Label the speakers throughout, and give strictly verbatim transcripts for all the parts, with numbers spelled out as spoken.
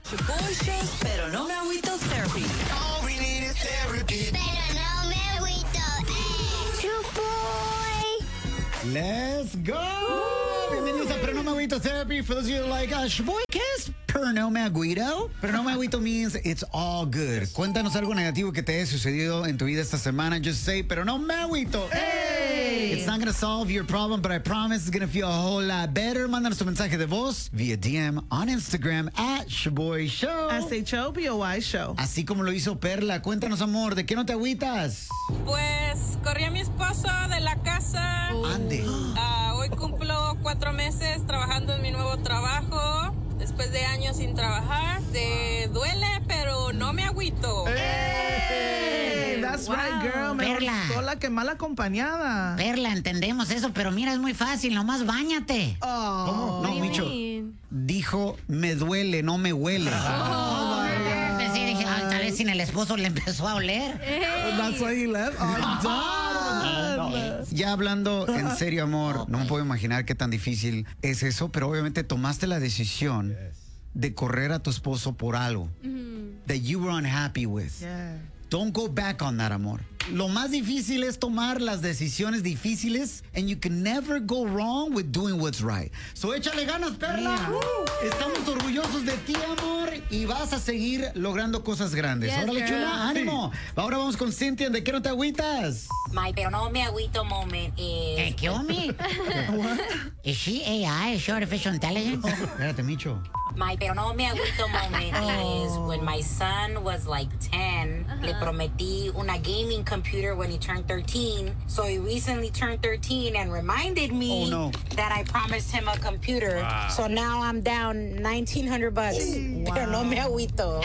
Speaker 1: Shaboy Shows, pero no me agüito therapy.
Speaker 2: All we need is therapy.
Speaker 3: Pero no me agüito. Shaboy.
Speaker 4: Let's go. Bienvenidos a Pero no me agüito therapy. For those of you like, uh, Shaboy, ¿qué es Pero no me agüito? Pero no me agüito means it's all good. Cuéntanos algo negativo que te haya sucedido en tu vida esta semana. Just say, pero no me agüito. Hey. It's not going to solve your problem, but I promise it's going to feel a whole lot better. Mándanos tu mensaje de voz via D M on Instagram at Shaboy Show.
Speaker 5: S H O B O Y Show.
Speaker 4: Así como lo hizo Perla. Cuéntanos, amor, ¿de qué no te agüitas?
Speaker 6: Pues corrí a mi esposo de la casa.
Speaker 4: Ande.
Speaker 6: Uh, hoy cumplo cuatro meses trabajando en mi nuevo trabajo. Después de años sin trabajar. Te duele, pero no me agüito.
Speaker 5: Hey, that's
Speaker 7: Wow.
Speaker 5: right, girl. Mejor
Speaker 7: Perla.
Speaker 5: sola que mal acompañada.
Speaker 7: Perla, entendemos eso, pero mira, es muy fácil, nomás báñate.
Speaker 5: Oh.
Speaker 4: No, Micho. Dijo, me duele, no me huele.
Speaker 7: Pues sí, dije, "Ay, tal vez sin el esposo le empezó a oler."
Speaker 5: That's why he left. I'm done.
Speaker 4: Ya hablando en serio, amor, no me puedo imaginar qué tan difícil es eso, pero obviamente tomaste la decisión de correr a tu esposo por algo that you were unhappy with.
Speaker 5: Yeah.
Speaker 4: Don't go back on that, amor. Lo más difícil es tomar las decisiones difíciles, and you can never go wrong with doing what's right. So échale ganas, Perla. Estamos orgullosos de ti, amor, y vas a seguir logrando cosas grandes.
Speaker 8: Yes,
Speaker 4: Órale,
Speaker 8: girl.
Speaker 4: chula, ánimo. Ahora vamos con Cynthia. ¿De qué no te agüitas?
Speaker 9: My pero no me agüito moment
Speaker 7: ¿Qué,
Speaker 9: is
Speaker 7: qué, homie? ¿Is she A I? ¿Is she artificial intelligence?
Speaker 4: Espérate, Micho.
Speaker 9: my pero no me agüito moment is when my son was like ten. Le prometí una gaming computer when he turned thirteen. So he recently turned thirteen and reminded me
Speaker 4: Oh, no.
Speaker 9: that I promised him a computer. So now I'm down nineteen hundred bucks. Pero no me agüito.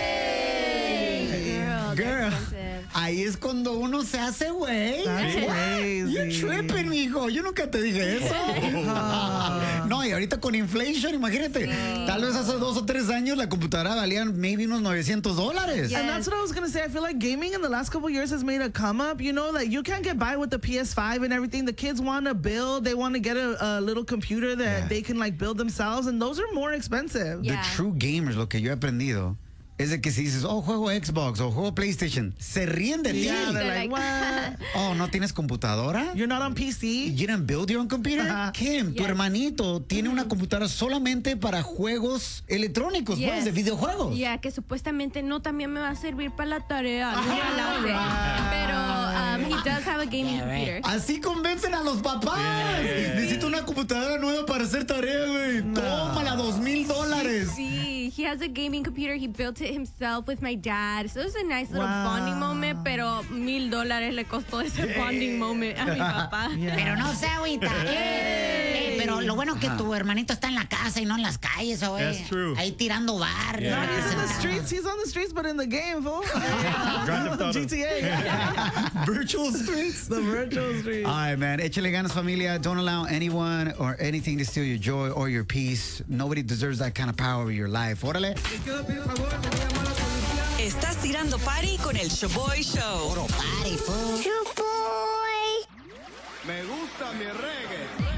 Speaker 4: Girl, ahí es cuando uno se hace güey.
Speaker 5: That's
Speaker 4: What?
Speaker 5: crazy.
Speaker 4: You're tripping, mijo. Yo nunca te dije eso. No, y ahorita con inflation, imagínate. Tal vez hace dos o tres años la computadora valía maybe unos novecientos dólares.
Speaker 5: And that's what I was going to say. I feel like gaming in the last couple of years has made a come up. You know, like you can't get by with the P S five and everything. The kids want to build. They want to get a, a little computer that
Speaker 4: Yeah.
Speaker 5: they can like build themselves. And those are more expensive.
Speaker 4: The true gamers, lo que yo he aprendido, es de que si dices, oh, juego Xbox o juego PlayStation, se ríen de ti.
Speaker 5: Yeah, they're like, what?
Speaker 4: Oh, ¿no tienes computadora?
Speaker 5: You're not on P C?
Speaker 4: You didn't build your own computer?
Speaker 5: Ajá.
Speaker 4: Kim, tu
Speaker 8: Yes.
Speaker 4: hermanito tiene una computadora solamente para juegos electrónicos, pues,
Speaker 8: Yes.
Speaker 4: de videojuegos.
Speaker 8: Ya, que supuestamente no también me va a servir para la tarea. No me la sé. Pero um, he does have a gaming
Speaker 7: Yeah, right.
Speaker 8: computer.
Speaker 4: Así convencen a los papás. Necesito una computadora nueva para hacer tarea, güey. Tómala, dos mil dólares.
Speaker 8: Sí, he has a gaming computer. He built it himself with my dad. So it was a nice little
Speaker 5: Wow.
Speaker 8: bonding moment, pero mil dólares le costó ese bonding moment a mi papá.
Speaker 7: Pero no se agüita. Eh, pero lo bueno que tu hermanito está en la casa y no en las calles, güey.
Speaker 10: That's true.
Speaker 7: Ahí tirando bar.
Speaker 5: No, he's in the streets. He's on the streets, but in the game, fool.
Speaker 10: Grand Theft Auto.
Speaker 5: G T A.
Speaker 4: Virtual streets.
Speaker 5: The virtual streets.
Speaker 4: All right, man. Échale ganas, familia. Don't allow anyone or anything to steal your joy or your peace. Nobody deserves that kind of power in your life. Órale.
Speaker 1: Estás tirando party con el Shaboy Show.
Speaker 7: Puro party, fool.
Speaker 3: Shaboy.
Speaker 2: Me gusta mi reggae.